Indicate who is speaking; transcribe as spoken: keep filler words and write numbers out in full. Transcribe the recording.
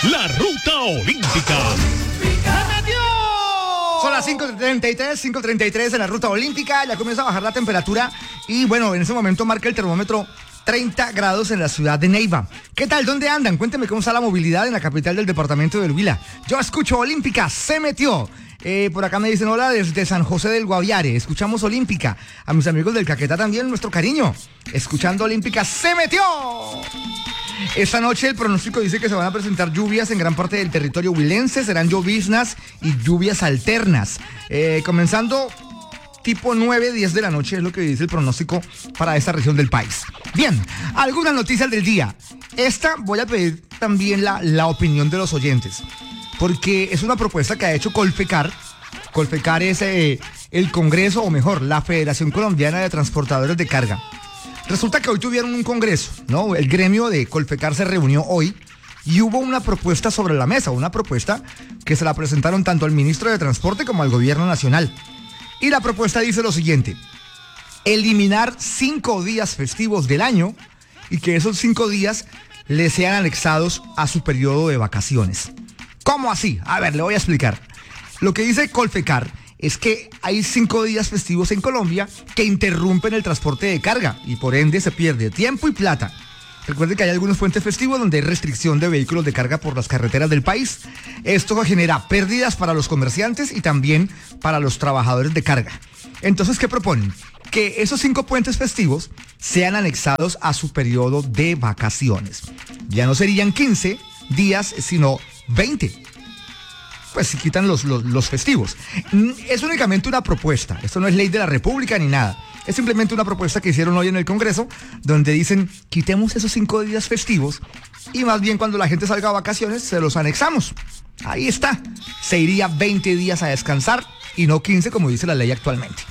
Speaker 1: la ruta olímpica.
Speaker 2: Son las cinco treinta y tres, cinco treinta y tres en la ruta olímpica, ya comienza a bajar la temperatura y bueno, en ese momento marca el termómetro treinta grados en la ciudad de Neiva. ¿Qué tal? ¿Dónde andan? Cuénteme cómo está la movilidad en la capital del departamento del Huila. Yo escucho Olímpica, se metió. Eh, por acá me dicen hola desde San José del Guaviare, escuchamos Olímpica. A mis amigos del Caquetá también nuestro cariño. Escuchando Olímpica, se metió. Esta noche el pronóstico dice que se van a presentar lluvias en gran parte del territorio huilense, serán lloviznas y lluvias alternas. Eh, comenzando tipo nueve, diez de la noche es lo que dice el pronóstico para esta región del país. Bien, algunas noticias del día. Esta voy a pedir también la, la opinión de los oyentes, porque es una propuesta que ha hecho Colfecar. Colfecar es eh, el Congreso, o mejor, la Federación Colombiana de Transportadores de Carga. Resulta que hoy tuvieron un congreso, ¿no? El gremio de Colfecar se reunió hoy y hubo una propuesta sobre la mesa, una propuesta que se la presentaron tanto al ministro de Transporte como al gobierno nacional. Y la propuesta dice lo siguiente: eliminar cinco días festivos del año y que esos cinco días le sean anexados a su periodo de vacaciones. ¿Cómo así? A ver, le voy a explicar. Lo que dice Colfecar es que hay cinco días festivos en Colombia que interrumpen el transporte de carga y por ende se pierde tiempo y plata. Recuerden que hay algunos puentes festivos donde hay restricción de vehículos de carga por las carreteras del país. Esto genera pérdidas para los comerciantes y también para los trabajadores de carga. Entonces, ¿qué proponen? Que esos cinco puentes festivos sean anexados a su periodo de vacaciones. Ya no serían quince días, sino veinte. Pues si quitan los, los, los festivos. Es únicamente una propuesta, esto no es ley de la República ni nada. Es simplemente una propuesta que hicieron hoy en el Congreso, donde dicen, quitemos esos cinco días festivos y más bien cuando la gente salga a vacaciones se los anexamos. Ahí está, se iría veinte días a descansar y no quince como dice la ley actualmente.